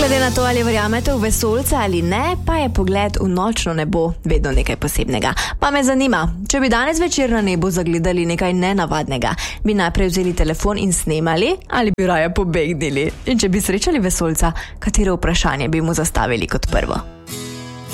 glede na to, ali verjamete v vesoljce ali ne, pa je pogled v nočno nebo vedno nekaj posebnega. Pa me zanima, če bi danes večer na nebu zagledali nekaj nenavadnega, bi najprej vzeli telefon in snemali ali bi raje pobegnili? In če bi srečali vesoljca, katero vprašanje bi mu zastavili kot prvo?